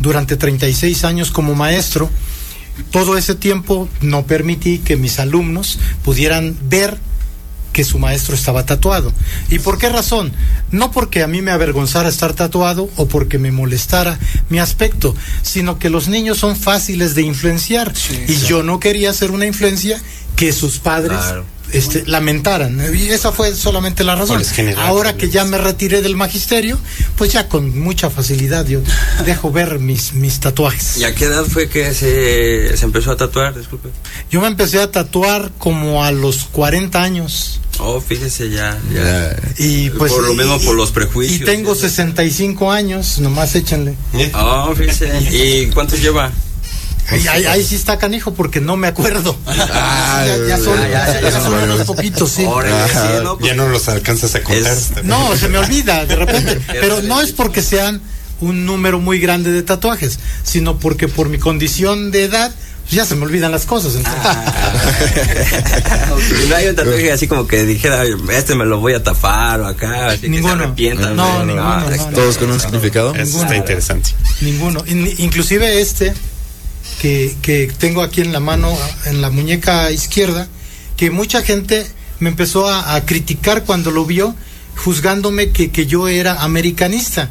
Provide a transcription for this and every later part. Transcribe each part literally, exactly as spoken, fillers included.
durante treinta y seis años como maestro. Todo ese tiempo no permití que mis alumnos pudieran ver que su maestro estaba tatuado. ¿Y por qué razón? No porque a mí me avergonzara estar tatuado o porque me molestara mi aspecto, sino que los niños son fáciles de influenciar, sí, y sí. yo no quería ser una influencia que sus padres claro. este, lamentaran. Y esa fue solamente la razón. Ahora que ya me retiré del magisterio, pues ya con mucha facilidad yo dejo ver mis, mis tatuajes. ¿Y a qué edad fue que se, se empezó a tatuar? Disculpe. Yo me empecé a tatuar como a los cuarenta años. Oh, fíjese ya, ya. Y pues por lo y, menos por los prejuicios. Y tengo sesenta y cinco años, nomás échenle. Oh, fíjese. ¿Y cuántos lleva? Ahí, ahí, ahí sí está canijo porque no me acuerdo. Ah, ya, ya son, ya, ya, ya son unos poquitos, sí. Ahora, sí, no, pues, ya no los alcanzas a contar. Es, no, se me olvida de repente. Pero no es porque sean un número muy grande de tatuajes, sino porque por mi condición de edad ya se me olvidan las cosas. Ah, no hay un tatuaje así como que dijera, este me lo voy a tapar o acá, así ninguno. Que se arrepienta. No, no, ninguno, no, no, todos con un significado. Ninguno. Está interesante. Ninguno. Inclusive este que, que tengo aquí en la mano, en la muñeca izquierda, que mucha gente me empezó a, a criticar cuando lo vio, juzgándome que, que yo era americanista.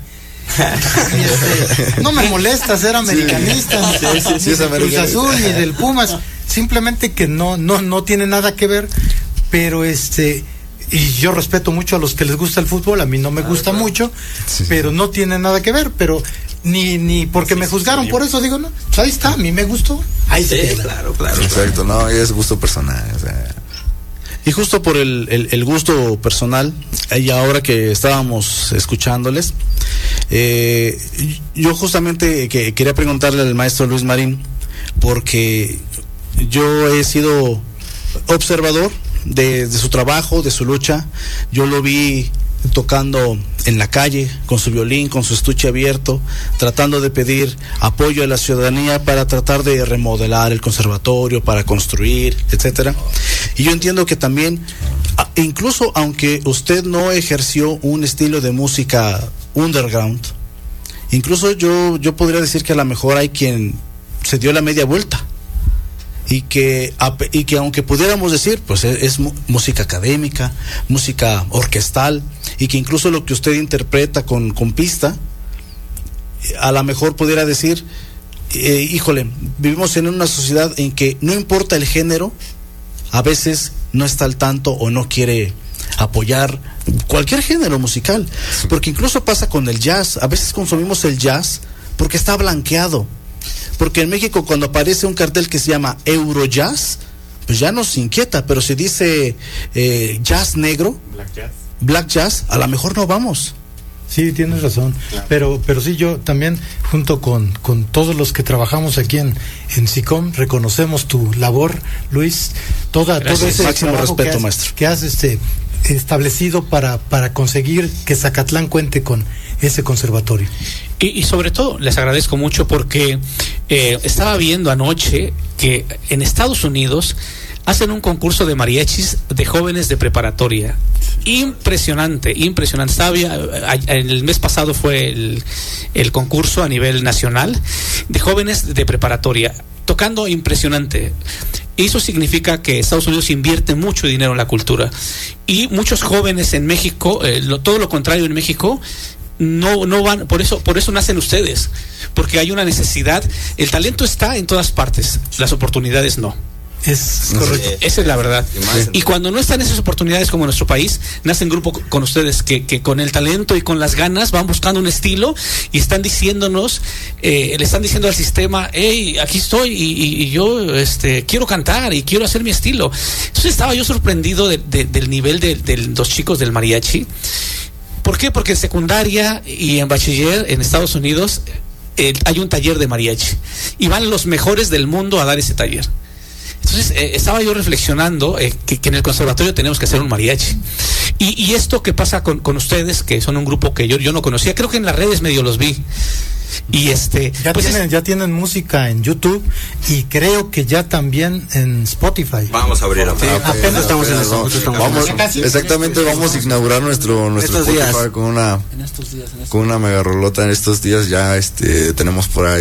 Este, no me molesta ser americanista, sí, sí, sí, sí, ni del Cruz Azul ni del Pumas, simplemente que no no no tiene nada que ver, pero este y yo respeto mucho a los que les gusta el fútbol, a mí no me gusta ah, mucho, sí, pero no tiene nada que ver, pero ni ni porque sí, me juzgaron sí, por eso digo, no, pues ahí está, a mí me gustó, ahí sí, se claro, claro, exacto, no, es gusto personal, o sea. Y justo por el, el, el gusto personal, y ahora que estábamos escuchándoles, eh, yo justamente que quería preguntarle al maestro Luis Marín, porque yo he sido observador de, de su trabajo, de su lucha. Yo lo vi tocando en la calle, con su violín, con su estuche abierto, tratando de pedir apoyo a la ciudadanía para tratar de remodelar el conservatorio, para construir, etcétera. Y yo entiendo que también, incluso aunque usted no ejerció un estilo de música underground, incluso yo, yo podría decir que a lo mejor hay quien se dio la media vuelta. Y que, y que aunque pudiéramos decir, pues es, es música académica, música orquestal, y que incluso lo que usted interpreta con, con pista, a lo mejor pudiera decir, eh, híjole, vivimos en una sociedad en que no importa el género, a veces no está al tanto o no quiere apoyar cualquier género musical, porque incluso pasa con el jazz. A veces consumimos el jazz porque está blanqueado. Porque en México cuando aparece un cartel que se llama Eurojazz, pues ya nos inquieta, pero si dice eh, jazz negro, Black Jazz, Black Jazz, a lo mejor no vamos. Sí, tienes razón, claro. pero pero sí, yo también, junto con, con todos los que trabajamos aquí en, en SICOM, reconocemos tu labor, Luis, toda, todo ese máximo trabajo respeto, que has, maestro. que has este, establecido para, para conseguir que Zacatlán cuente con ese conservatorio. Y, y sobre todo les agradezco mucho porque eh, estaba viendo anoche que en Estados Unidos hacen un concurso de mariachis de jóvenes de preparatoria. Impresionante, impresionante. Estaba, el mes pasado fue el, el concurso a nivel nacional de jóvenes de preparatoria, tocando impresionante. Eso significa que Estados Unidos invierte mucho dinero en la cultura. Y muchos jóvenes en México, eh, lo, todo lo contrario en México, no no van, por eso por eso nacen ustedes, porque hay una necesidad. El talento está en todas partes, las oportunidades no. Es correcto. Esa es la verdad. Y cuando no están esas oportunidades, como en nuestro país, nacen grupos con ustedes que, que con el talento y con las ganas van buscando un estilo y están diciéndonos, eh, le están diciendo al sistema, hey, aquí estoy y, y, y yo este, quiero cantar y quiero hacer mi estilo. Entonces estaba yo sorprendido de, de, del nivel de, de los chicos del mariachi. ¿Por qué? Porque en secundaria y en bachiller en Estados Unidos eh, hay un taller de mariachi y van los mejores del mundo a dar ese taller. Entonces eh, estaba yo reflexionando eh, que, que en el conservatorio tenemos que hacer un mariachi. Y, y esto que pasa con, con ustedes, que son un grupo que yo, yo no conocía, creo que en las redes medio los vi. Y este ya pues tienen es, ya tienen música en YouTube y creo que ya también en Spotify. Vamos a abrir sí, a apenas estamos en eso. Vamos, exactamente, vamos a inaugurar nuestro nuestro Spotify con una en estos días, en estos con una mega rolota en estos días. Ya este tenemos por ahí